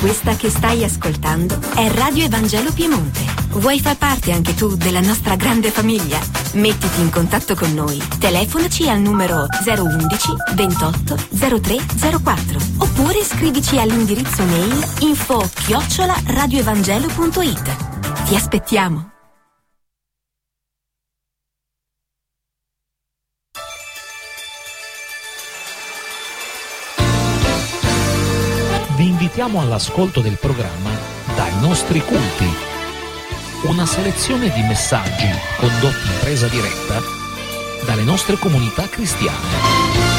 Questa che stai ascoltando è Radio Evangelo Piemonte. Vuoi far parte anche tu della nostra grande famiglia? Mettiti in contatto con noi. Telefonaci al numero 011 28 03 04 oppure scrivici all'indirizzo mail info@radioevangelo.it. Ti aspettiamo. Vi invitiamo all'ascolto del programma Dai nostri culti, una selezione di messaggi condotti in presa diretta dalle nostre comunità cristiane.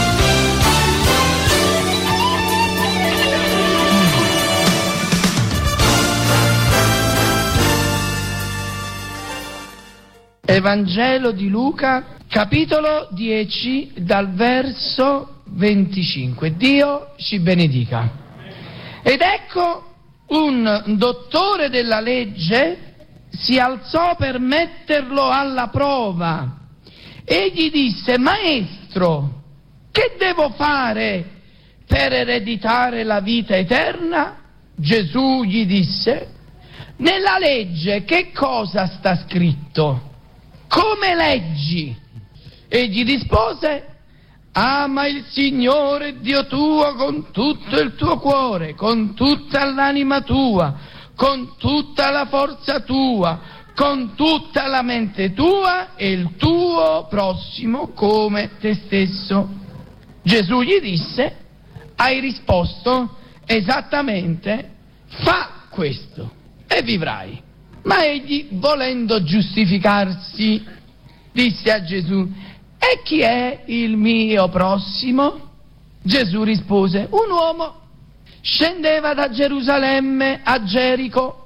Evangelo di Luca, capitolo 10, dal verso 25. Dio ci benedica. Ed ecco, un dottore della legge si alzò per metterlo alla prova e gli disse: Maestro, che devo fare per ereditare la vita eterna? Gesù gli disse: nella legge che cosa sta scritto? Come leggi? Egli rispose: ama il Signore Dio tuo con tutto il tuo cuore, con tutta l'anima tua, con tutta la forza tua, con tutta la mente tua e il tuo prossimo come te stesso. Gesù gli disse: hai risposto esattamente, fa questo e vivrai. Ma egli, volendo giustificarsi, disse a Gesù: e chi è il mio prossimo? Gesù rispose: un uomo scendeva da Gerusalemme a Gerico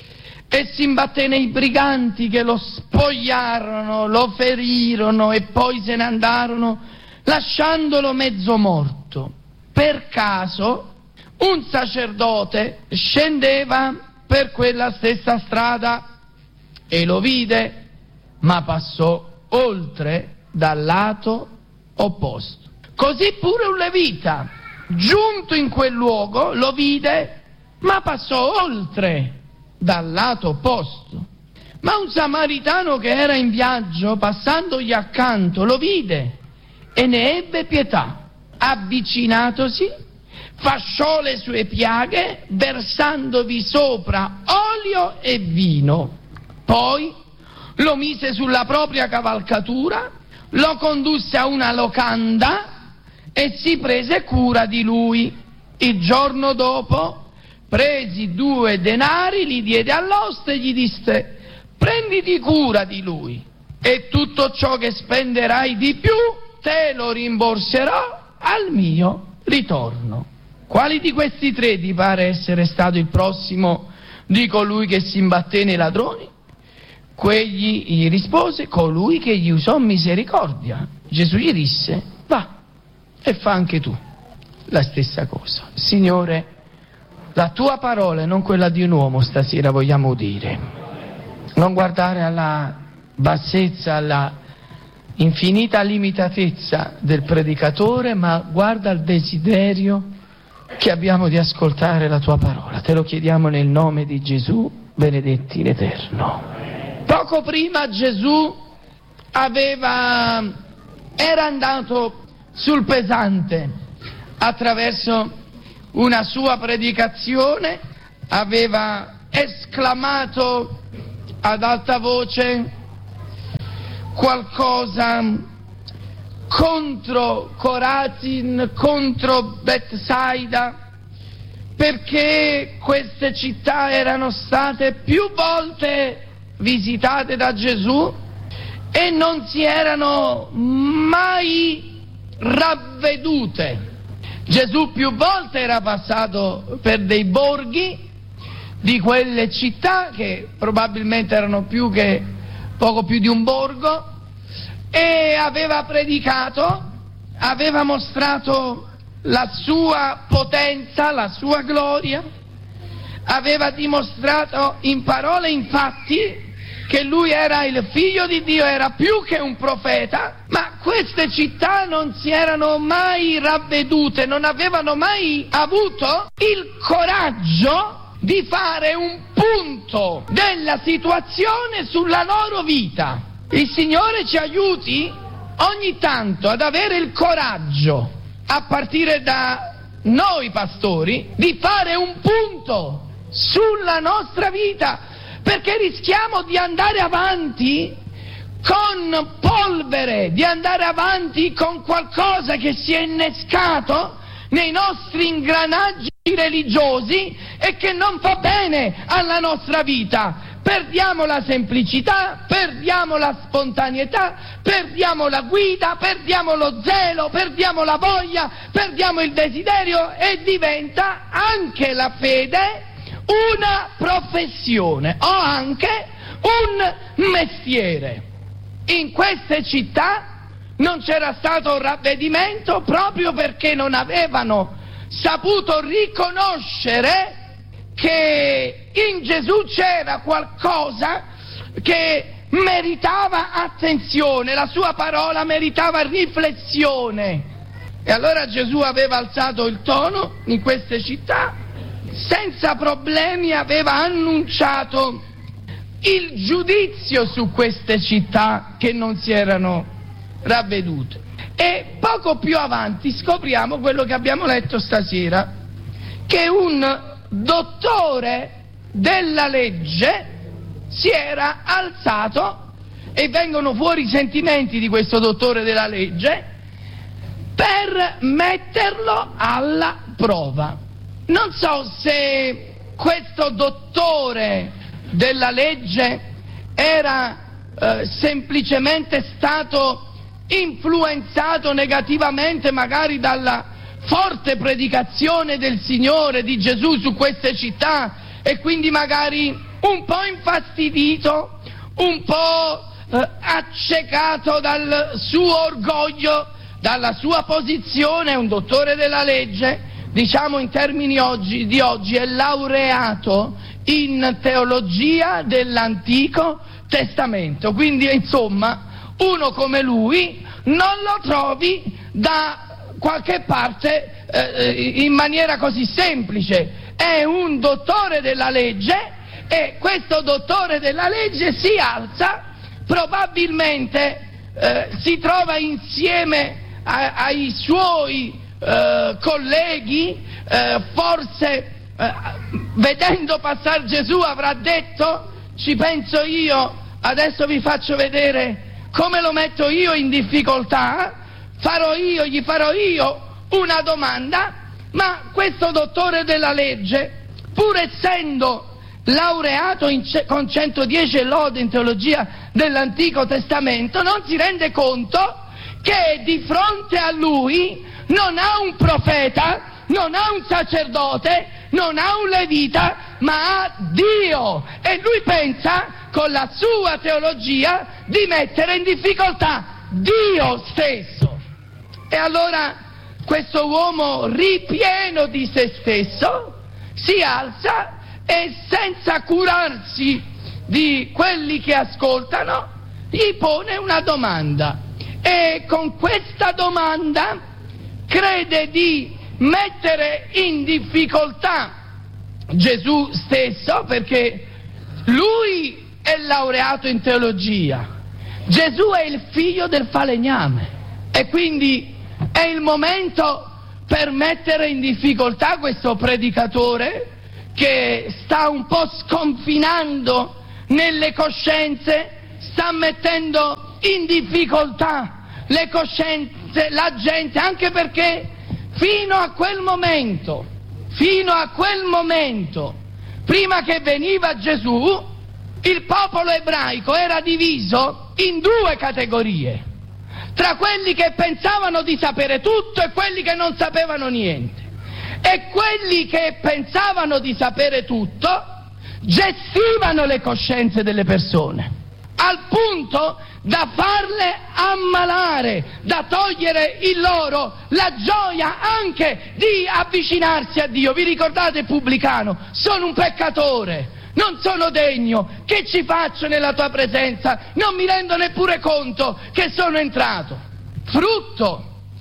e si imbatté nei briganti che lo spogliarono, lo ferirono e poi se ne andarono lasciandolo mezzo morto. Per caso un sacerdote scendeva per quella stessa strada e lo vide, ma passò oltre dal lato opposto. Così pure un levita, giunto in quel luogo, lo vide, ma passò oltre dal lato opposto. Ma un samaritano che era in viaggio, passandogli accanto, lo vide e ne ebbe pietà. Avvicinatosi, fasciò le sue piaghe, versandovi sopra olio e vino. Poi lo mise sulla propria cavalcatura, lo condusse a una locanda e si prese cura di lui. Il giorno dopo presi 2 denari, li diede all'oste e gli disse: prenditi cura di lui e tutto ciò che spenderai di più te lo rimborserò al mio ritorno. Quali di questi 3 ti pare essere stato il prossimo di colui che si imbatté nei ladroni? Quegli gli rispose: colui che gli usò misericordia. Gesù gli disse: va e fa anche tu la stessa cosa. Signore, la tua parola e non quella di un uomo stasera vogliamo udire. Non guardare alla bassezza, alla infinita limitatezza del predicatore, ma guarda al desiderio che abbiamo di ascoltare la tua parola. Te lo chiediamo nel nome di Gesù, benedetti in eterno. Poco prima Gesù era andato sul pesante. Attraverso una sua predicazione aveva esclamato ad alta voce qualcosa contro Corazin, contro Betsaida, perché queste città erano state più volte visitate da Gesù e non si erano mai ravvedute. Gesù più volte era passato per dei borghi di quelle città che probabilmente erano poco più di un borgo, e aveva predicato, aveva mostrato la sua potenza, la sua gloria, aveva dimostrato in parole e in fatti che lui era il figlio di Dio, era più che un profeta, ma queste città non si erano mai ravvedute, non avevano mai avuto il coraggio di fare un punto della situazione sulla loro vita. Il Signore ci aiuti ogni tanto ad avere il coraggio, a partire da noi pastori, di fare un punto sulla nostra vita, perché rischiamo di andare avanti con polvere, di andare avanti con qualcosa che si è innescato nei nostri ingranaggi religiosi e che non fa bene alla nostra vita. Perdiamo la semplicità, perdiamo la spontaneità, perdiamo la guida, perdiamo lo zelo, perdiamo la voglia, perdiamo il desiderio e diventa anche la fede una professione o anche un mestiere. In queste città non c'era stato un ravvedimento proprio perché non avevano saputo riconoscere che in Gesù c'era qualcosa che meritava attenzione, la sua parola meritava riflessione. E allora Gesù aveva alzato il tono in queste città, senza problemi aveva annunciato il giudizio su queste città che non si erano ravvedute. E poco più avanti scopriamo quello che abbiamo letto stasera, che un dottore della legge si era alzato, e vengono fuori i sentimenti di questo dottore della legge, per metterlo alla prova. Non so se questo dottore della legge era semplicemente stato influenzato negativamente magari dalla forte predicazione del Signore, di Gesù su queste città, e quindi magari un po' infastidito, un po' accecato dal suo orgoglio, dalla sua posizione. Un dottore della legge, diciamo in termini di oggi, è laureato in teologia dell'Antico Testamento, quindi insomma uno come lui non lo trovi da qualche parte in maniera così semplice. È un dottore della legge, e questo dottore della legge si alza, probabilmente si trova insieme ai suoi colleghi, forse vedendo passare Gesù avrà detto: ci penso io, adesso vi faccio vedere come lo metto io in difficoltà, gli farò io una domanda. Ma questo dottore della legge, pur essendo laureato con 110 lode in teologia dell'Antico Testamento, non si rende conto che di fronte a lui non ha un profeta, non ha un sacerdote, non ha un levita, ma ha Dio, e lui pensa con la sua teologia di mettere in difficoltà Dio stesso. E allora questo uomo, ripieno di se stesso, si alza e, senza curarsi di quelli che ascoltano, gli pone una domanda, e con questa domanda crede di mettere in difficoltà Gesù stesso, perché lui è laureato in teologia, Gesù è il figlio del falegname, e quindi è il momento per mettere in difficoltà questo predicatore che sta un po' sconfinando nelle coscienze, sta mettendo in difficoltà le coscienze, la gente, anche perché fino a quel momento, prima che veniva Gesù, il popolo ebraico era diviso in due categorie, tra quelli che pensavano di sapere tutto e quelli che non sapevano niente. E quelli che pensavano di sapere tutto gestivano le coscienze delle persone, al punto da farle ammalare, da togliere loro la gioia anche di avvicinarsi a Dio. Vi ricordate il pubblicano? Sono un peccatore, non sono degno, che ci faccio nella tua presenza? Non mi rendo neppure conto che sono entrato. Frutto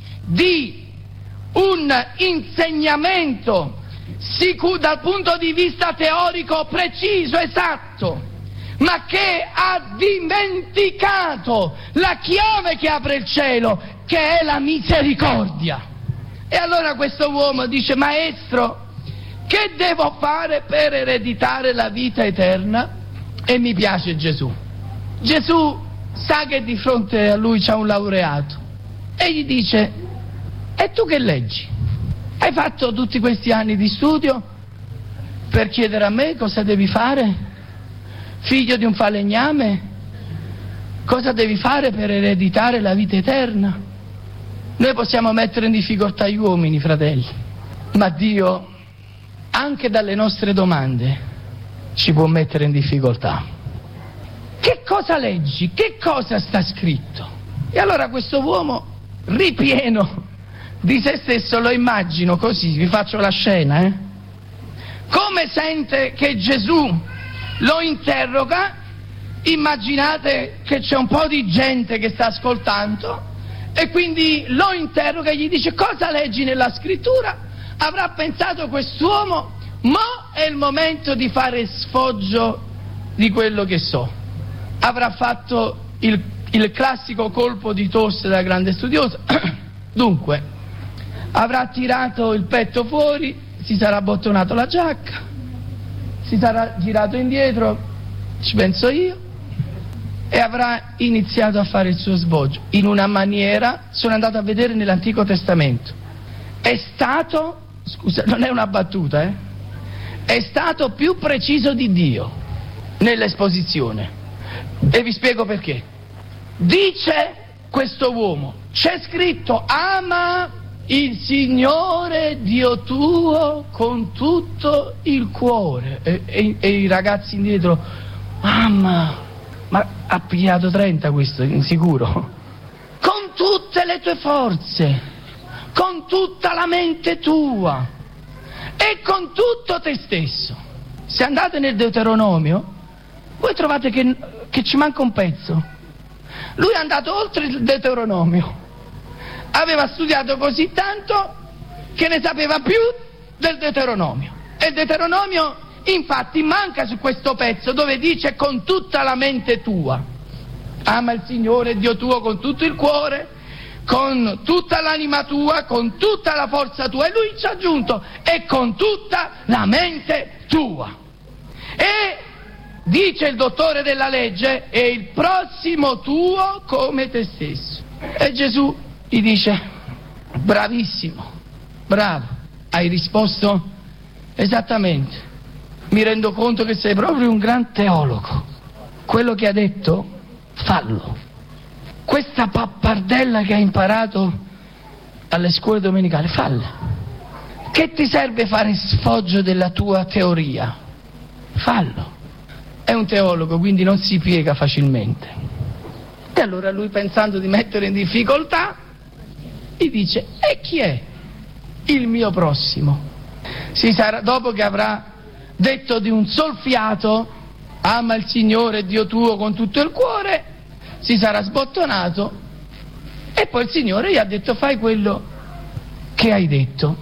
di un insegnamento dal punto di vista teorico preciso, esatto, ma che ha dimenticato la chiave che apre il cielo, che è la misericordia. E allora questo uomo dice: maestro, che devo fare per ereditare la vita eterna? E mi piace Gesù. Gesù sa che di fronte a lui c'ha un laureato e gli dice: e tu che leggi? Hai fatto tutti questi anni di studio per chiedere a me cosa devi fare? Figlio di un falegname, cosa devi fare per ereditare la vita eterna? Noi possiamo mettere in difficoltà gli uomini, fratelli, ma Dio anche dalle nostre domande ci può mettere in difficoltà. Che cosa leggi? Che cosa sta scritto? E allora questo uomo, ripieno di se stesso, lo immagino così, vi faccio la scena, come sente che Gesù lo interroga, immaginate che c'è un po' di gente che sta ascoltando e quindi lo interroga e gli dice: cosa leggi nella scrittura? Avrà pensato quest'uomo: mo è il momento di fare sfoggio di quello che so. Avrà fatto il classico colpo di tosse da grande studioso. Dunque avrà tirato il petto fuori, si sarà bottonato la giacca, si sarà girato indietro, ci penso io, e avrà iniziato a fare il suo sfoggio in una maniera, sono andato a vedere nell'Antico Testamento, è stato, scusa, non è una battuta, è stato più preciso di Dio nell'esposizione, e vi spiego perché. Dice questo uomo: c'è scritto ama il Signore Dio tuo con tutto il cuore, e i ragazzi indietro: mamma, ma ha pigliato 30 questo, sicuro, con tutte le tue forze, con tutta la mente tua e con tutto te stesso. Se andate nel Deuteronomio voi trovate che ci manca un pezzo. Lui è andato oltre il Deuteronomio, aveva studiato così tanto che ne sapeva più del Deuteronomio, e il Deuteronomio infatti manca su questo pezzo dove dice con tutta la mente tua. Ama il Signore Dio tuo con tutto il cuore, con tutta l'anima tua, con tutta la forza tua, e lui ci ha aggiunto: e con tutta la mente tua. E dice il dottore della legge: e il prossimo tuo come te stesso. E Gesù gli dice: bravissimo, bravo, hai risposto esattamente, mi rendo conto che sei proprio un gran teologo, quello che ha detto fallo, questa pappardella che hai imparato alle scuole domenicali falla, che ti serve fare sfoggio della tua teoria? Fallo. È un teologo, quindi non si piega facilmente. E allora lui, pensando di mettere in difficoltà, gli dice: e chi è il mio prossimo? Dopo che avrà detto di un sol fiato: ama il Signore Dio tuo con tutto il cuore, si sarà sbottonato, e poi il Signore gli ha detto: fai quello che hai detto.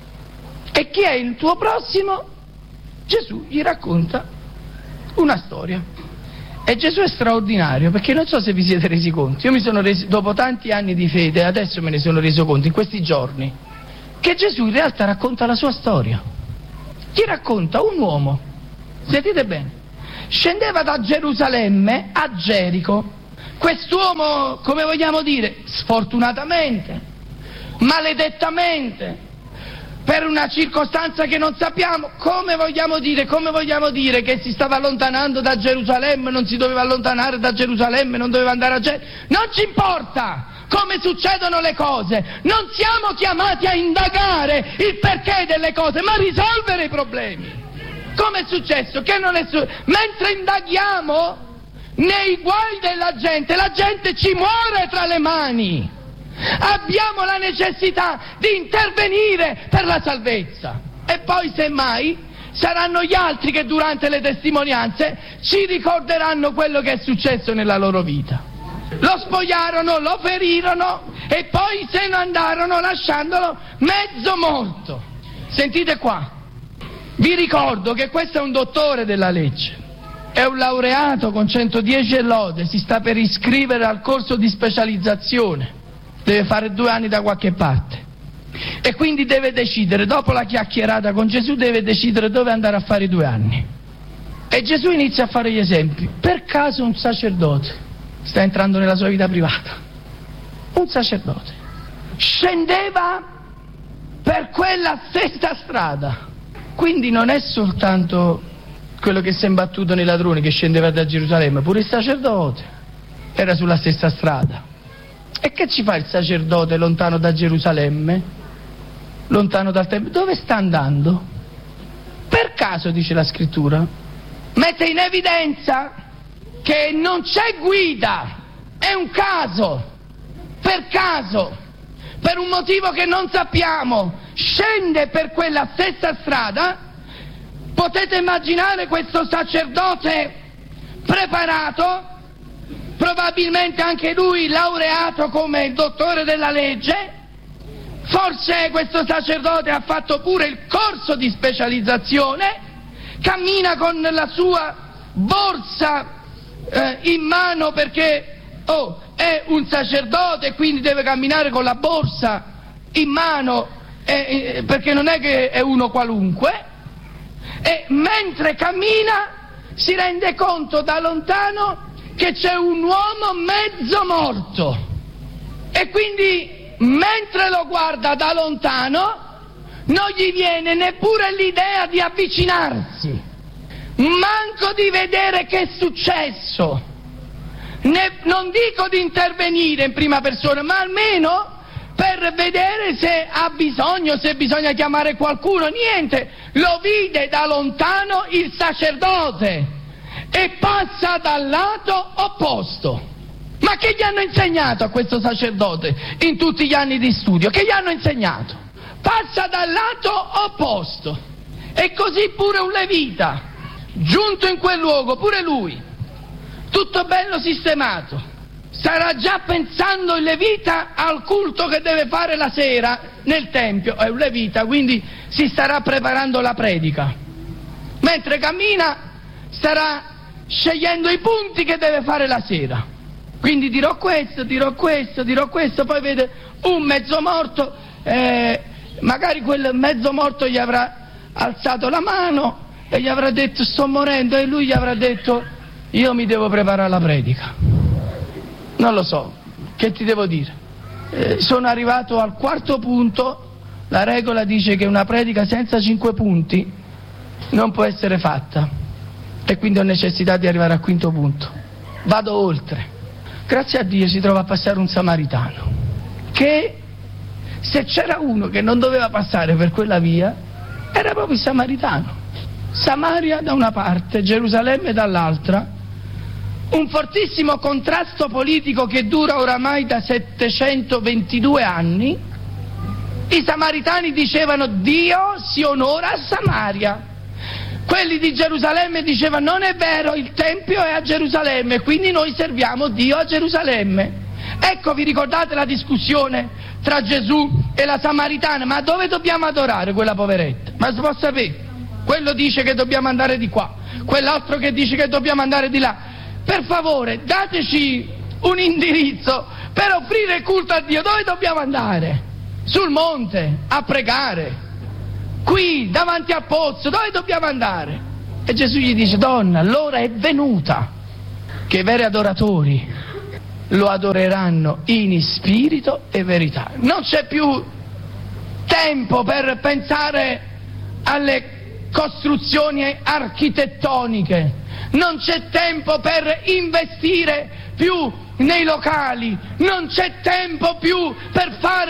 E chi è il tuo prossimo? Gesù gli racconta una storia. E Gesù è straordinario, perché non so se vi siete resi conto, io mi sono reso, dopo tanti anni di fede, adesso me ne sono reso conto in questi giorni, che Gesù in realtà racconta la sua storia. Gli racconta un uomo, sentite bene, scendeva da Gerusalemme a Gerico. Quest'uomo, come vogliamo dire, sfortunatamente, maledettamente, per una circostanza che non sappiamo, come vogliamo dire che si stava allontanando da Gerusalemme, non si doveva allontanare da Gerusalemme, non doveva andare a Gerico, non ci importa come succedono le cose, non siamo chiamati a indagare il perché delle cose, ma a risolvere i problemi. Come è successo? Che non è mentre indaghiamo nei guai della gente, la gente ci muore tra le mani. Abbiamo la necessità di intervenire per la salvezza. E poi semmai saranno gli altri che durante le testimonianze ci ricorderanno quello che è successo nella loro vita. Lo spogliarono, lo ferirono e poi se ne andarono lasciandolo mezzo morto. Sentite qua, vi ricordo che questo è un dottore della legge, è un laureato con 110 e lode, si sta per iscrivere al corso di specializzazione, deve fare 2 anni da qualche parte e quindi deve decidere, dopo la chiacchierata con Gesù, deve decidere dove andare a fare i 2 anni. E Gesù inizia a fare gli esempi. Per caso un sacerdote sta entrando nella sua vita privata, un sacerdote scendeva per quella stessa strada, quindi non è soltanto quello che si è imbattuto nei ladroni che scendeva da Gerusalemme, pure il sacerdote era sulla stessa strada. E che ci fa il sacerdote lontano da Gerusalemme, lontano dal Tempio? Dove sta andando? Per caso, dice la scrittura, mette in evidenza che non c'è guida, è un caso, per caso, per un motivo che non sappiamo, scende per quella stessa strada. Potete immaginare questo sacerdote preparato, probabilmente anche lui laureato come il dottore della legge, forse questo sacerdote ha fatto pure il corso di specializzazione, cammina con la sua borsa in mano perché è un sacerdote e quindi deve camminare con la borsa in mano perché non è che è uno qualunque, e mentre cammina si rende conto da lontano che c'è un uomo mezzo morto e quindi mentre lo guarda da lontano non gli viene neppure l'idea di avvicinarsi, manco di vedere che è successo, non dico di intervenire in prima persona, ma almeno per vedere se ha bisogno, se bisogna chiamare qualcuno. Niente, lo vide da lontano il sacerdote e passa dal lato opposto. Ma che gli hanno insegnato a questo sacerdote in tutti gli anni di studio? Che gli hanno insegnato? Passa dal lato opposto. E così pure un levita, giunto in quel luogo, pure lui, tutto bello sistemato, starà già pensando il levita al culto che deve fare la sera nel tempio, è un levita, quindi si starà preparando la predica. Mentre cammina starà scegliendo i punti che deve fare la sera. Quindi dirò questo, poi vede un mezzo morto, magari quel mezzo morto gli avrà alzato la mano e gli avrà detto sto morendo, e lui gli avrà detto io mi devo preparare la predica. Non lo so, che ti devo dire? Sono arrivato al 4º punto, la regola dice che una predica senza 5 punti non può essere fatta e quindi ho necessità di arrivare al 5º punto. Vado oltre. Grazie a Dio si trova a passare un samaritano che, se c'era uno che non doveva passare per quella via, era proprio il samaritano. Samaria da una parte, Gerusalemme dall'altra, un fortissimo contrasto politico che dura oramai da 722 anni. I samaritani dicevano Dio si onora a Samaria, quelli di Gerusalemme dicevano non è vero, il Tempio è a Gerusalemme, quindi noi serviamo Dio a Gerusalemme. Ecco, vi ricordate la discussione tra Gesù e la Samaritana? Ma dove dobbiamo adorare quella poveretta? Ma si può sapere? Quello dice che dobbiamo andare di qua, quell'altro che dice che dobbiamo andare di là. Per favore, dateci un indirizzo per offrire il culto a Dio. Dove dobbiamo andare? Sul monte, a pregare. Qui, davanti al pozzo, dove dobbiamo andare? E Gesù gli dice, donna, l'ora è venuta che i veri adoratori lo adoreranno in spirito e verità. Non c'è più tempo per pensare alle costruzioni architettoniche, non c'è tempo per investire più nei locali, non c'è tempo più per fare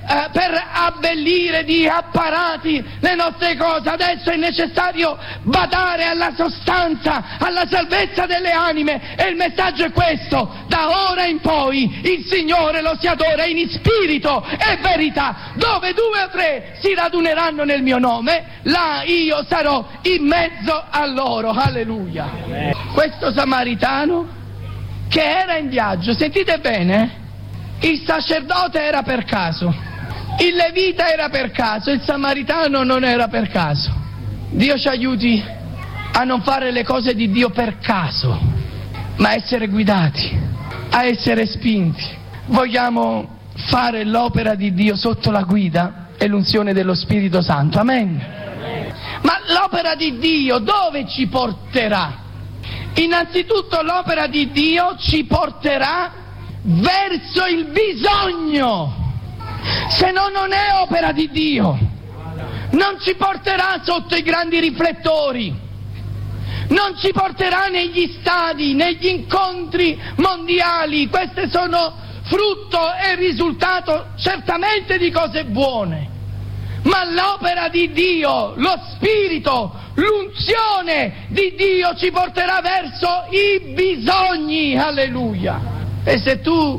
per abbellire di apparati le nostre cose. Adesso è necessario badare alla sostanza, alla salvezza delle anime, e il messaggio è questo: da ora in poi il Signore lo si adora in spirito e verità. Dove 2 o 3 si raduneranno nel mio nome, là io sarò in mezzo a loro. Alleluia. Questo samaritano che era in viaggio, sentite bene, il sacerdote era per caso, il levita era per caso, il samaritano non era per caso. Dio ci aiuti a non fare le cose di Dio per caso, ma a essere guidati, a essere spinti. Vogliamo fare l'opera di Dio sotto la guida e l'unzione dello Spirito Santo. Amen. Ma l'opera di Dio dove ci porterà? Innanzitutto l'opera di Dio ci porterà verso il bisogno, se no non è opera di Dio. Non ci porterà sotto i grandi riflettori, non ci porterà negli stadi, negli incontri mondiali. Queste sono frutto e risultato certamente di cose buone, ma l'opera di Dio, lo Spirito, l'unzione di Dio ci porterà verso i bisogni. Alleluia. E se tu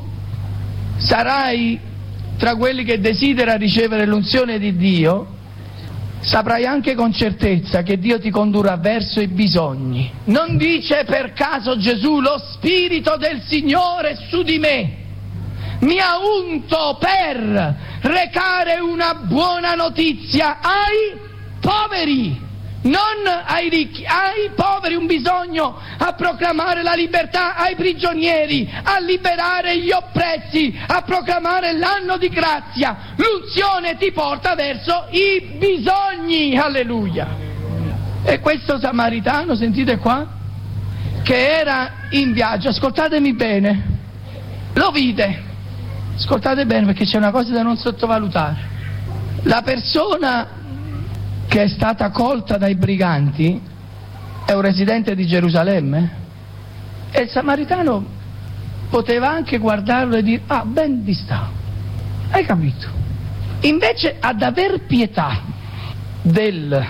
sarai tra quelli che desidera ricevere l'unzione di Dio, saprai anche con certezza che Dio ti condurrà verso i bisogni. Non dice per caso Gesù: lo Spirito del Signore è su di me, mi ha unto per recare una buona notizia ai poveri, non ai ricchi, ai poveri. Un bisogno a proclamare la libertà ai prigionieri, a liberare gli oppressi, a proclamare l'anno di grazia. L'unzione ti porta verso i bisogni. Alleluia. E questo samaritano, sentite qua, che era in viaggio, ascoltatemi bene, lo vide. Ascoltate bene, perché c'è una cosa da non sottovalutare. La persona che è stata colta dai briganti è un residente di Gerusalemme, e il samaritano poteva anche guardarlo e dire: ah, ben di sta, hai capito? Invece ad aver pietà del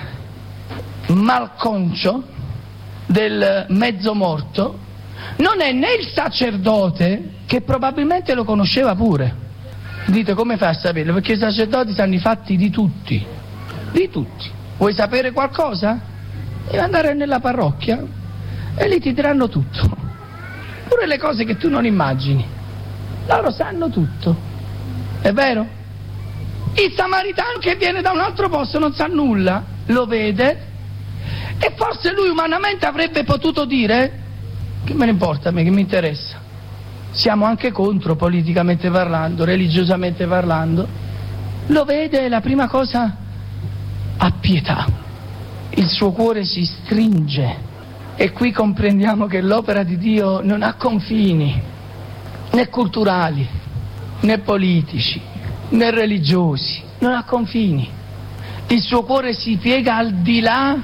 malconcio, del mezzo morto, non è né il sacerdote, che probabilmente lo conosceva pure. Dite: come fai a saperlo? Perché i sacerdoti sanno i fatti di tutti, di tutti. Vuoi sapere qualcosa? Devi andare nella parrocchia e lì ti diranno tutto, pure le cose che tu non immagini. Loro sanno tutto, è vero? Il samaritano che viene da un altro posto non sa nulla, lo vede, e forse lui umanamente avrebbe potuto dire: che me ne importa a me, che mi interessa? Siamo anche contro, politicamente parlando, religiosamente parlando. Lo vede e la prima cosa ha pietà, il suo cuore si stringe. E qui comprendiamo che l'opera di Dio non ha confini, né culturali, né politici, né religiosi, non ha confini. Il suo cuore si piega al di là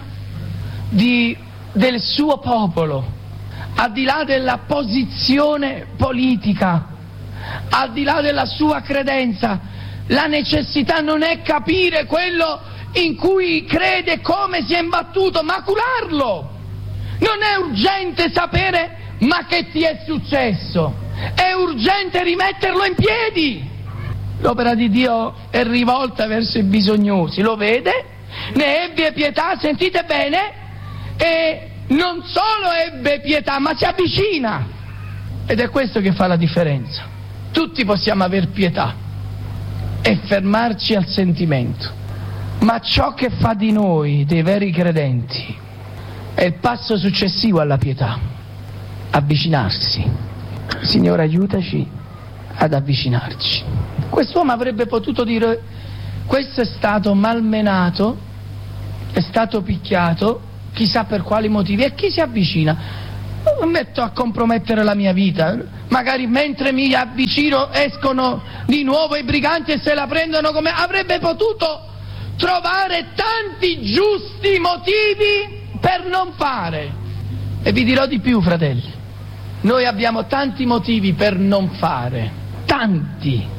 del suo popolo, al di là della posizione politica, al di là della sua credenza. La necessità non è capire quello in cui crede, come si è imbattuto, ma curarlo. Non è urgente sapere ma che ti è successo, è urgente rimetterlo in piedi. L'opera di Dio è rivolta verso i bisognosi, lo vede, ne ebbe pietà, sentite bene, e non solo ebbe pietà, ma si avvicina. Ed è questo che fa la differenza. Tutti possiamo aver pietà e fermarci al sentimento, ma ciò che fa di noi dei veri credenti è il passo successivo alla pietà: avvicinarsi. Signore, aiutaci ad avvicinarci. Quest'uomo avrebbe potuto dire: questo è stato malmenato, è stato picchiato, chissà per quali motivi, e chi si avvicina? Non metto a compromettere la mia vita, magari mentre mi avvicino escono di nuovo i briganti e se la prendono come... Avrebbe potuto trovare tanti giusti motivi per non fare. E vi dirò di più, fratelli, noi abbiamo tanti motivi per non fare, tanti.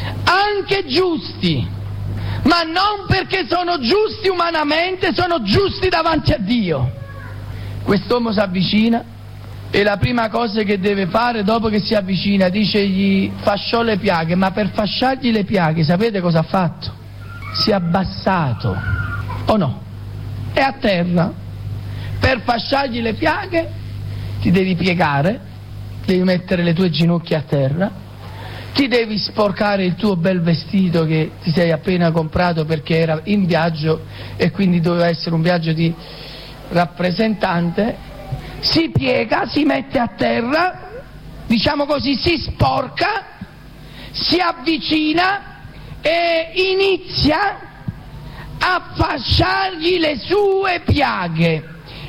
anche giusti, ma non perché sono giusti umanamente, sono giusti davanti a Dio. Quest'uomo si avvicina e la prima cosa che deve fare dopo che si avvicina, dice, gli fasciò le piaghe, ma per fasciargli le piaghe sapete cosa ha fatto? Si è abbassato, o no? È a terra. Per fasciargli le piaghe ti devi piegare, devi mettere le tue ginocchia a terra, ti devi sporcare il tuo bel vestito che ti sei appena comprato perché era in viaggio e quindi doveva essere un viaggio di rappresentante, si piega, si mette a terra, diciamo così, si sporca, si avvicina e inizia a fasciargli le sue piaghe,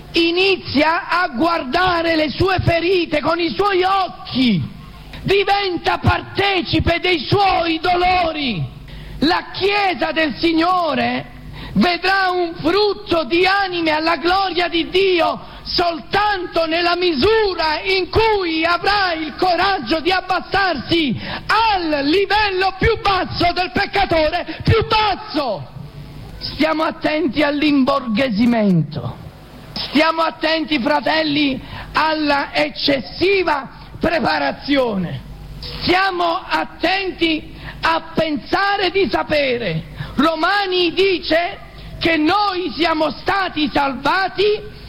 inizia a guardare le sue ferite con i suoi occhi, diventa partecipe dei suoi dolori. La Chiesa del Signore vedrà un frutto di anime alla gloria di Dio soltanto nella misura in cui avrà il coraggio di abbassarsi al livello più basso del peccatore più basso. Stiamo attenti all'imborghesimento, stiamo attenti, fratelli, alla eccessiva preparazione, stiamo attenti a pensare di sapere. Romani dice che noi siamo stati salvati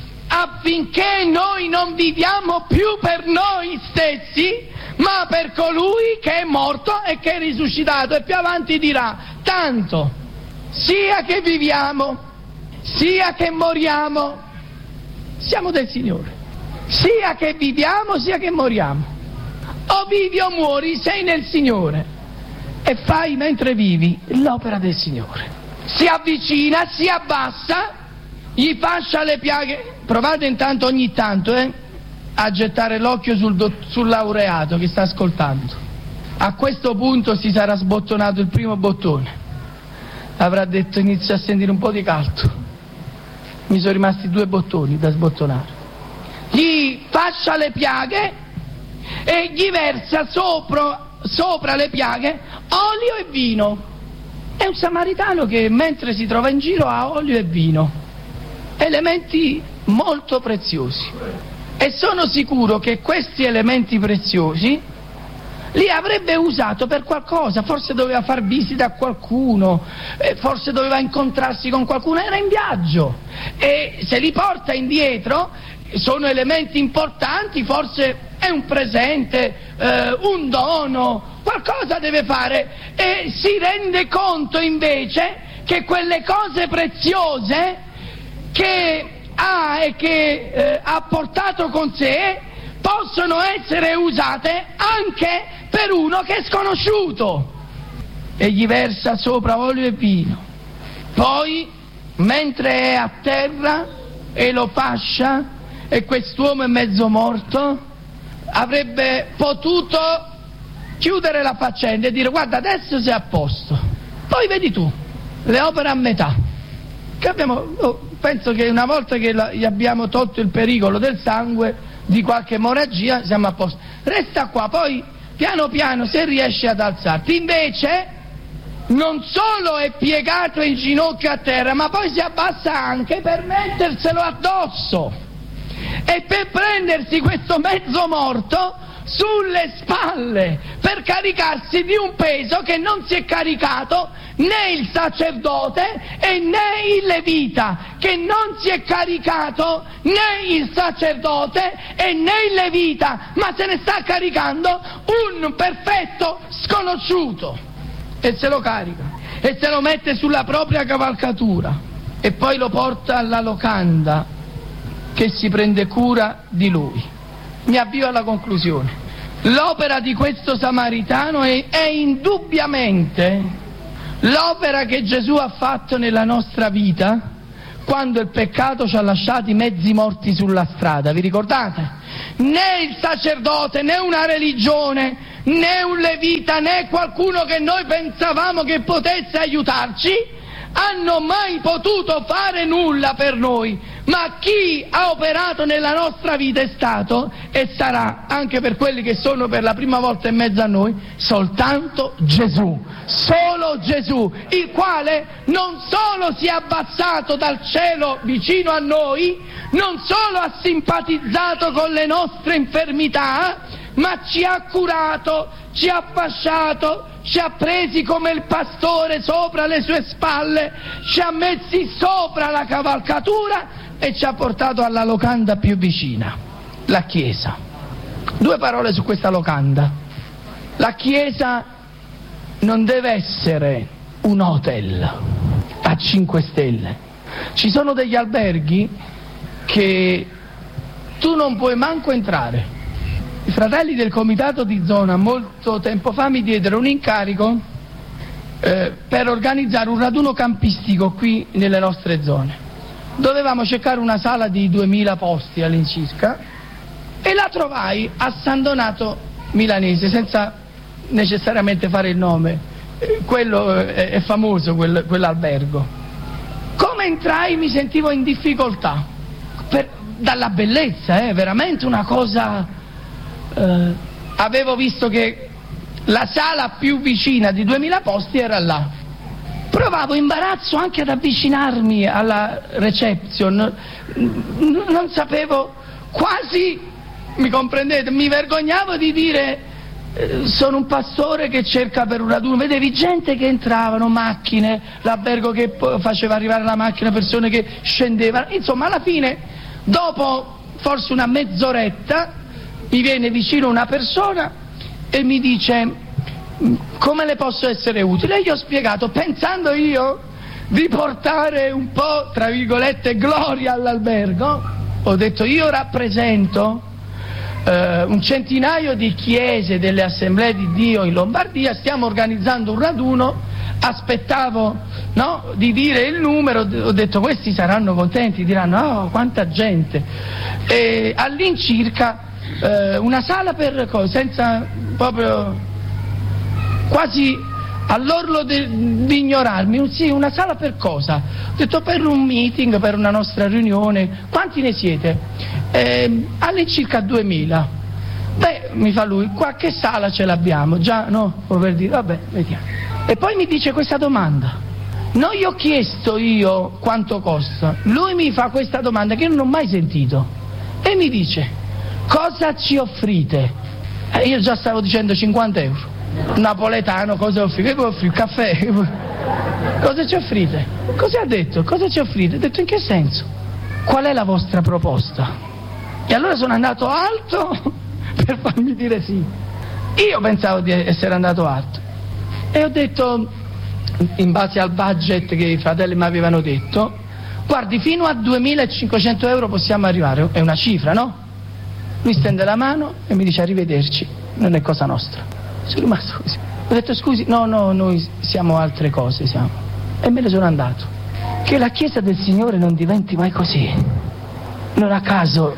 affinché noi non viviamo più per noi stessi, ma per colui che è morto e che è risuscitato. E più avanti dirà, tanto sia che viviamo, sia che moriamo, siamo del Signore. Sia che viviamo, sia che moriamo. O vivi o muori, sei nel Signore e fai mentre vivi l'opera del Signore. Si avvicina, si abbassa, gli fascia le piaghe. Provate intanto ogni tanto a gettare l'occhio sul laureato che sta ascoltando. A questo punto si sarà sbottonato il primo bottone, avrà detto inizio a sentire un po' di caldo, mi sono rimasti 2 bottoni da sbottonare. Gli fascia le piaghe e gli versa sopra le piaghe olio e vino. È un samaritano che mentre si trova in giro ha olio e vino, elementi molto preziosi, e sono sicuro che questi elementi preziosi li avrebbe usato per qualcosa. Forse doveva far visita a qualcuno, forse doveva incontrarsi con qualcuno, era in viaggio e se li porta indietro sono elementi importanti, forse è un presente, un dono, qualcosa deve fare, e si rende conto invece che quelle cose preziose che ha e che ha portato con sé possono essere usate anche per uno che è sconosciuto, e gli versa sopra olio e vino. Poi, mentre è a terra e lo fascia e quest'uomo è mezzo morto, avrebbe potuto chiudere la faccenda e dire: guarda, adesso sei a posto, poi vedi tu le opere a metà, che penso che una volta che gli abbiamo tolto il pericolo del sangue, di qualche emorragia, siamo a posto, resta qua, poi piano piano se riesci ad alzarti. Invece non solo è piegato in ginocchio a terra, ma poi si abbassa anche per metterselo addosso e per prendersi questo mezzo morto sulle spalle, per caricarsi di un peso che non si è caricato né il sacerdote e né il levita, che non si è caricato né il sacerdote e né il levita, ma se ne sta caricando un perfetto sconosciuto, e se lo carica e se lo mette sulla propria cavalcatura e poi lo porta alla locanda che si prende cura di lui. Mi avvio alla conclusione. L'opera di questo samaritano è indubbiamente l'opera che Gesù ha fatto nella nostra vita quando il peccato ci ha lasciati mezzi morti sulla strada, vi ricordate? Né il sacerdote, né una religione, né un levita, né qualcuno che noi pensavamo che potesse aiutarci hanno mai potuto fare nulla per noi, ma chi ha operato nella nostra vita è stato e sarà, anche per quelli che sono per la prima volta in mezzo a noi, soltanto Gesù, solo Gesù, il quale non solo si è abbassato dal cielo vicino a noi, non solo ha simpatizzato con le nostre infermità, ma ci ha curato, ci ha fasciato, ci ha presi come il pastore sopra le sue spalle, ci ha messi sopra la cavalcatura e ci ha portato alla locanda più vicina, la Chiesa. 2 parole su questa locanda. La Chiesa non deve essere un hotel a 5 stelle. Ci sono degli alberghi che tu non puoi manco entrare. I fratelli del comitato di zona molto tempo fa mi diedero un incarico per organizzare un raduno campistico qui nelle nostre zone. Dovevamo cercare una sala di 2000 posti all'incirca e la trovai a San Donato Milanese, senza necessariamente fare il nome. Quello è famoso, quell'albergo. Come entrai mi sentivo in difficoltà dalla bellezza, veramente una cosa. Avevo visto che la sala più vicina di 2000 posti era là. Provavo imbarazzo anche ad avvicinarmi alla reception, non sapevo, quasi, mi comprendete, mi vergognavo di dire sono un pastore che cerca per un raduno. Vedevi gente che entravano, macchine, l'albergo che faceva arrivare la macchina, persone che scendevano, insomma alla fine, dopo forse una mezz'oretta, mi viene vicino una persona e mi dice: come le posso essere utile? E gli ho spiegato, pensando io di portare un po', tra virgolette, gloria all'albergo, ho detto: io rappresento un centinaio di chiese delle assemblee di Dio in Lombardia, stiamo organizzando un raduno, aspettavo di dire il numero, ho detto questi saranno contenti, diranno oh quanta gente, e all'incirca una sala per senza proprio quasi all'orlo di ignorarmi, sì, una sala per cosa? Ho detto per un meeting, per una nostra riunione. Quanti ne siete? All'incirca 2000. Beh, mi fa lui, qualche sala ce l'abbiamo, già no? Per dire, vabbè, vediamo. E poi mi dice questa domanda. Non gli ho chiesto io quanto costa, lui mi fa questa domanda che io non ho mai sentito e mi dice: cosa ci offrite? Io già stavo dicendo 50 euro. Napoletano, cosa offrite? Che puoi offrire? Caffè? Cosa ci offrite? Cosa ha detto? Cosa ci offrite? Ho detto: in che senso? Qual è la vostra proposta? E allora sono andato alto per farmi dire sì. Io pensavo di essere andato alto e ho detto, in base al budget che i fratelli mi avevano detto: guardi, fino a 2.500 euro possiamo arrivare. È una cifra, no? Lui stende la mano e mi dice: arrivederci, non è cosa nostra. Sono rimasto così. Ho detto: scusi, no, noi siamo altre cose, siamo. E me ne sono andato. Che la Chiesa del Signore non diventi mai così. Non a caso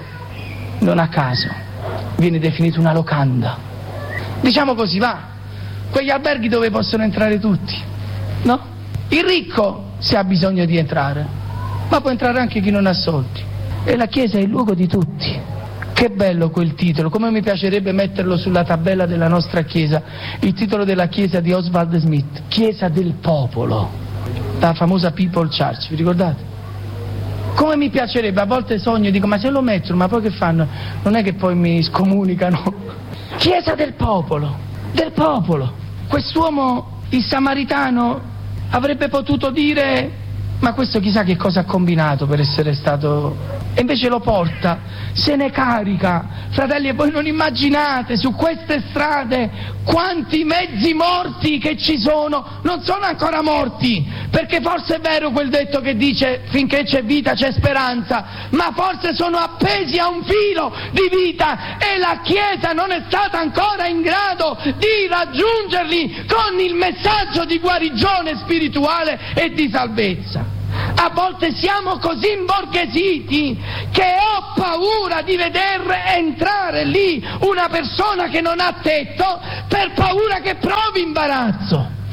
viene definita una locanda. Diciamo così, va. Quegli alberghi dove possono entrare tutti, no? Il ricco, se ha bisogno di entrare, ma può entrare anche chi non ha soldi. E la Chiesa è il luogo di tutti. Che bello quel titolo, come mi piacerebbe metterlo sulla tabella della nostra Chiesa, il titolo della Chiesa di Oswald Smith, Chiesa del Popolo, la famosa People Church, vi ricordate? Come mi piacerebbe, a volte sogno e dico: ma se lo mettono, ma poi che fanno? Non è che poi mi scomunicano. Chiesa del popolo, del popolo. Quest'uomo, il samaritano, avrebbe potuto dire: ma questo chissà che cosa ha combinato per essere stato... E invece lo porta, se ne carica. Fratelli, e voi non immaginate su queste strade quanti mezzi morti che ci sono, non sono ancora morti, perché forse è vero quel detto che dice finché c'è vita c'è speranza, ma forse sono appesi a un filo di vita e la Chiesa non è stata ancora in grado di raggiungerli con il messaggio di guarigione spirituale e di salvezza. A volte siamo così imborghesiti che ho paura di veder entrare lì una persona che non ha tetto per paura che provi imbarazzo.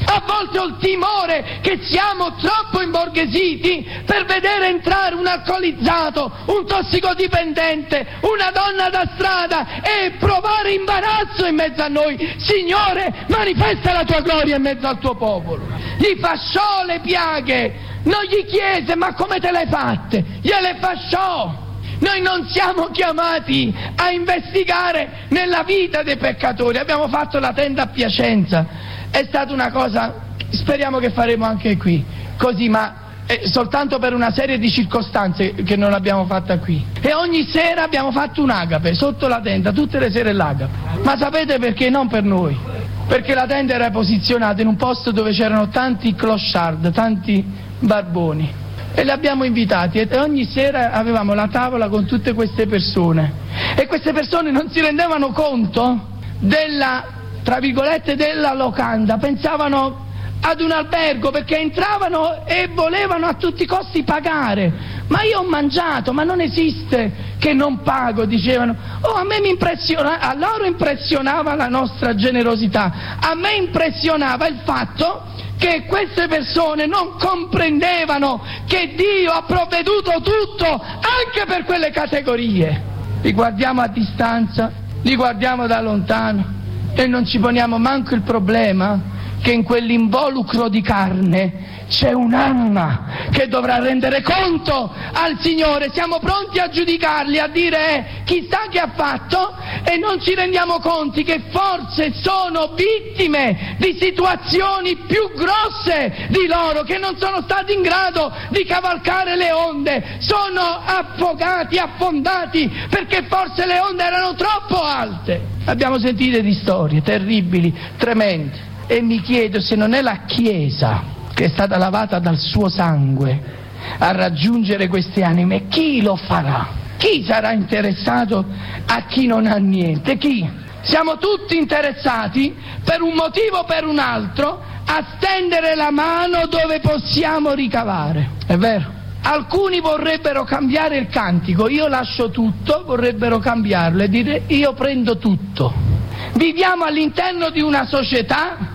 A volte ho il timore che siamo troppo imborghesiti per vedere entrare un alcolizzato, un tossicodipendente, una donna da strada e provare imbarazzo in mezzo a noi. Signore, manifesta la tua gloria in mezzo al tuo popolo. Gli fasciò le piaghe, non gli chiese ma come te le hai fatte, gliele fasciò. Noi non siamo chiamati a investigare nella vita dei peccatori. Abbiamo fatto la tenda a Piacenza, è stata una cosa, speriamo che faremo anche qui, così, ma soltanto per una serie di circostanze che non l'abbiamo fatta qui. E ogni sera abbiamo fatto un'agape sotto la tenda, tutte le sere l'agape. Ma sapete perché? Non per noi, perché la tenda era posizionata in un posto dove c'erano tanti clochard, tanti barboni. E li abbiamo invitati e ogni sera avevamo la tavola con tutte queste persone e queste persone non si rendevano conto della, tra virgolette, della locanda, pensavano ad un albergo perché entravano e volevano a tutti i costi pagare. Ma io ho mangiato, ma non esiste che non pago, dicevano. A me mi impressiona, a loro impressionava la nostra generosità, a me impressionava il fatto che queste persone non comprendevano che Dio ha provveduto tutto anche per quelle categorie. Li guardiamo a distanza, li guardiamo da lontano e non ci poniamo manco il problema che in quell'involucro di carne c'è un'anima che dovrà rendere conto al Signore. Siamo pronti a giudicarli, a dire chissà che ha fatto, e non ci rendiamo conto che forse sono vittime di situazioni più grosse di loro, che non sono stati in grado di cavalcare le onde, sono affogati, affondati perché forse le onde erano troppo alte. Abbiamo sentito di storie terribili, tremende, e mi chiedo se non è la Chiesa che è stata lavata dal suo sangue a raggiungere queste anime, chi lo farà? Chi sarà interessato a chi non ha niente? Chi? Siamo tutti interessati, per un motivo o per un altro, a stendere la mano dove possiamo ricavare. È vero? Alcuni vorrebbero cambiare il cantico, io lascio tutto, vorrebbero cambiarlo e dire io prendo tutto. Viviamo all'interno di una società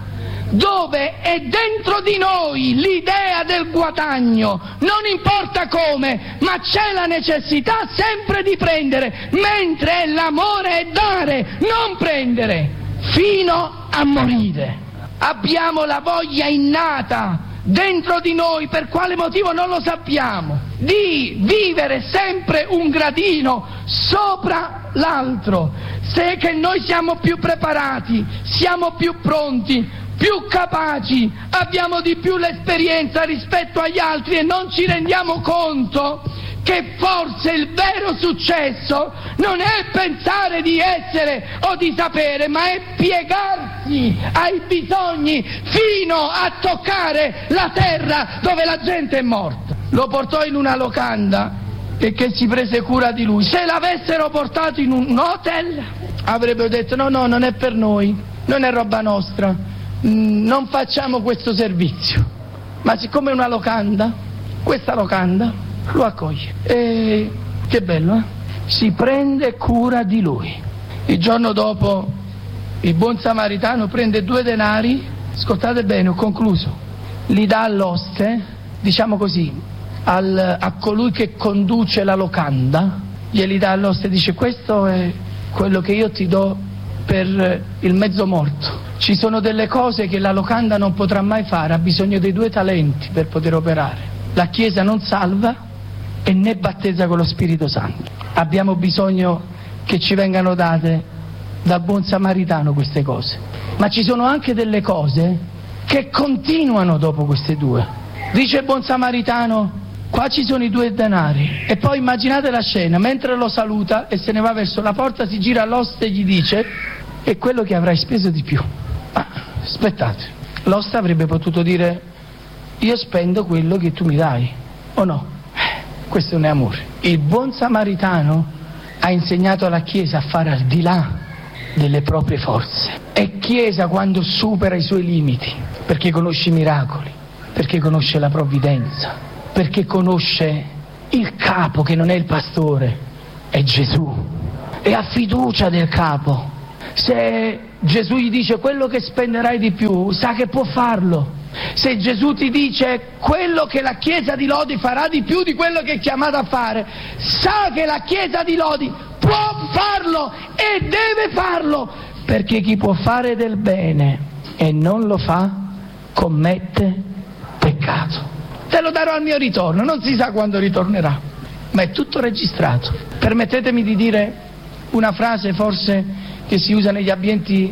dove è dentro di noi l'idea del guadagno, non importa come, ma c'è la necessità sempre di prendere, mentre l'amore è dare, non prendere, fino a morire. Abbiamo la voglia innata dentro di noi, per quale motivo non lo sappiamo, di vivere sempre un gradino sopra l'altro. Se che noi siamo più preparati, siamo più pronti, più capaci, abbiamo di più l'esperienza rispetto agli altri e non ci rendiamo conto che forse il vero successo non è pensare di essere o di sapere, ma è piegarsi ai bisogni fino a toccare la terra dove la gente è morta. Lo portò in una locanda e che si prese cura di lui. Se l'avessero portato in un hotel avrebbero detto no, non è per noi, non è roba nostra, non facciamo questo servizio. Ma siccome è una locanda, questa locanda lo accoglie e che bello, si prende cura di lui. Il giorno dopo il buon samaritano prende 2 denari, ascoltate bene, ho concluso, li dà all'oste, diciamo così, a colui che conduce la locanda, glieli dà all'oste e dice questo è quello che io ti do per il mezzo morto. Ci sono delle cose che la locanda non potrà mai fare, ha bisogno dei 2 talenti per poter operare. La Chiesa non salva e né battezza con lo Spirito Santo. Abbiamo bisogno che ci vengano date dal buon samaritano queste cose. Ma ci sono anche delle cose che continuano dopo queste 2. Dice il buon samaritano, qua ci sono i 2 denari. E poi immaginate la scena, mentre lo saluta e se ne va verso la porta, si gira all'oste e gli dice, è quello che avrai speso di più. Ma aspettate, l'oste avrebbe potuto dire, io spendo quello che tu mi dai, o no? Questo non è amore. Il buon samaritano ha insegnato alla Chiesa a fare al di là delle proprie forze. È Chiesa quando supera i suoi limiti, perché conosce i miracoli, perché conosce la provvidenza, perché conosce il capo che non è il pastore, è Gesù, e ha fiducia del capo. Se Gesù gli dice quello che spenderai di più, sa che può farlo. Se Gesù ti dice quello che la Chiesa di Lodi farà di più di quello che è chiamato a fare, sa che la Chiesa di Lodi può farlo e deve farlo, perché chi può fare del bene e non lo fa, commette peccato. Te lo darò al mio ritorno, non si sa quando ritornerà, ma è tutto registrato. Permettetemi di dire una frase forse che si usa negli ambienti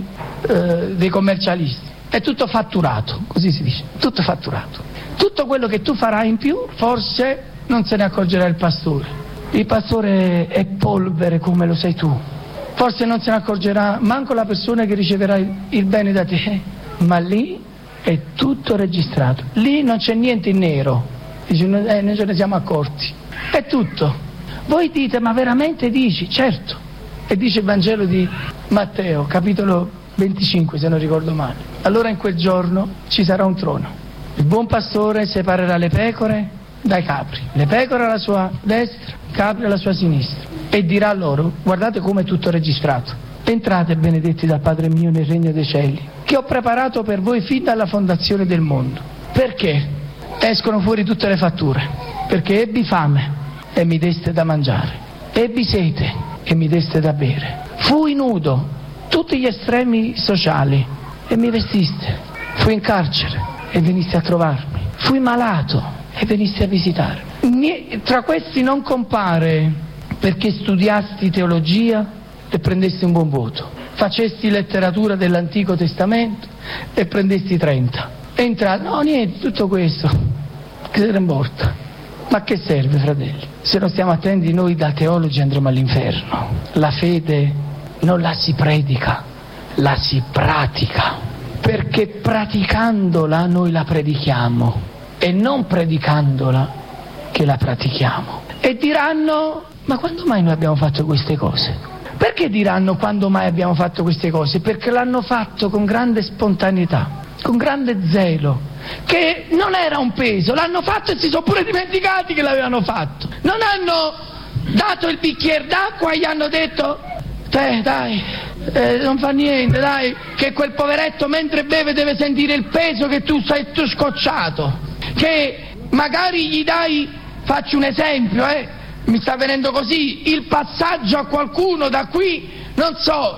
dei commercialisti: è tutto fatturato, così si dice, tutto fatturato. Tutto quello che tu farai in più forse non se ne accorgerà il pastore. Il pastore è polvere come lo sei tu, forse non se ne accorgerà manco la persona che riceverà il bene da te, ma lì è tutto registrato, lì non c'è niente in nero, dice, noi ce ne siamo accorti, è tutto. Voi dite, ma veramente dici? Certo, e dice il Vangelo di Matteo, capitolo 25 se non ricordo male. Allora in quel giorno ci sarà un trono, il buon pastore separerà le pecore dai capri, le pecore alla sua destra, i capri alla sua sinistra, e dirà loro, guardate come è tutto registrato: entrate benedetti dal Padre mio nel regno dei cieli, che ho preparato per voi fin dalla fondazione del mondo. Perché escono fuori tutte le fatture? Perché ebbi fame e mi deste da mangiare, ebbi sete e mi deste da bere, fui nudo, tutti gli estremi sociali, e mi vestiste, fui in carcere e veniste a trovarmi, fui malato e veniste a visitarmi. Tra questi non compare perché studiasti teologia e prendesti un buon voto, facesti letteratura dell'Antico Testamento e prendesti 30, entrate, no niente, tutto questo, che se ne importa. Ma che serve, fratelli? Se non stiamo attenti noi da teologi andremo all'inferno. La fede non la si predica, la si pratica, perché praticandola noi la predichiamo e non predicandola che la pratichiamo. E diranno, ma quando mai noi abbiamo fatto queste cose? Perché diranno quando mai abbiamo fatto queste cose? Perché l'hanno fatto con grande spontaneità, con grande zelo, che non era un peso, l'hanno fatto e si sono pure dimenticati che l'avevano fatto. Non hanno dato il bicchiere d'acqua e gli hanno detto, dai, non fa niente, dai, che quel poveretto mentre beve deve sentire il peso che tu sei scocciato, che magari gli dai, faccio un esempio, mi sta venendo così, il passaggio a qualcuno da qui, non so,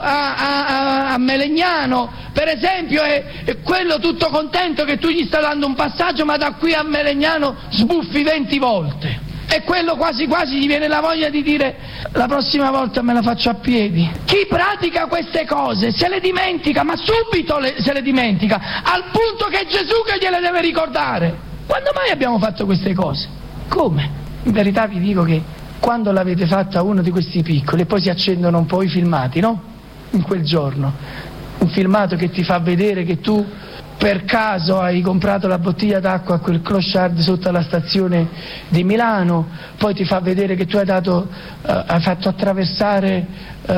a Melegnano, per esempio, è quello tutto contento che tu gli stai dando un passaggio, ma da qui a Melegnano sbuffi 20 volte. E quello quasi quasi gli viene la voglia di dire, la prossima volta me la faccio a piedi. Chi pratica queste cose se le dimentica, ma subito se le dimentica, al punto che è Gesù che gliele deve ricordare. Quando mai abbiamo fatto queste cose? Come? In verità vi dico che quando l'avete fatta uno di questi piccoli e poi si accendono un po' i filmati, no? In quel giorno, un filmato che ti fa vedere che tu per caso hai comprato la bottiglia d'acqua a quel clochard sotto la stazione di Milano, poi ti fa vedere che tu hai fatto attraversare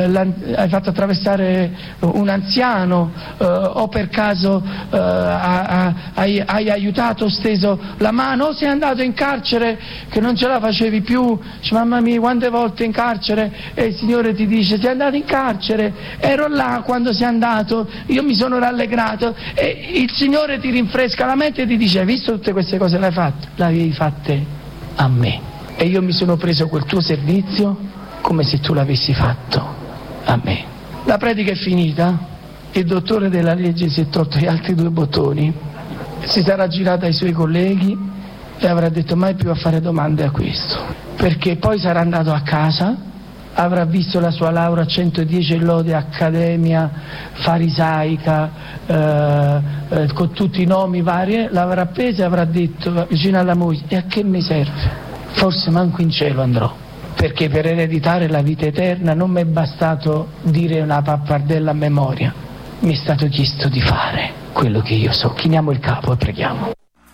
un anziano, o per caso hai aiutato, steso la mano, o sei andato in carcere che non ce la facevi più, dici, mamma mia quante volte in carcere, e il Signore ti dice, sei andato in carcere, ero là quando sei andato, io mi sono rallegrato, e il Signore ti rinfresca la mente e ti dice, hai visto tutte queste cose l'hai fatte? Le avevi fatte a me, e io mi sono preso quel tuo servizio come se tu l'avessi fatto a me. La predica è finita, il dottore della legge si è tolto gli altri 2 bottoni, si sarà girato ai suoi colleghi e avrà detto mai più a fare domande a questo, perché poi sarà andato a casa, avrà visto la sua laurea 110 lode accademia farisaica, con tutti i nomi vari, l'avrà appesa e avrà detto vicino alla moglie, e a che mi serve? Forse manco in cielo andrò, perché per ereditare la vita eterna non mi è bastato dire una pappardella a memoria, mi è stato chiesto di fare quello che io so. Chiniamo il capo e preghiamo.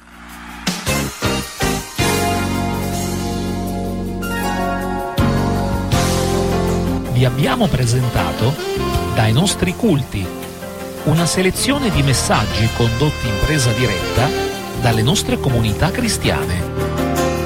Vi abbiamo presentato Dai nostri culti, una selezione di messaggi condotti in presa diretta dalle nostre comunità cristiane.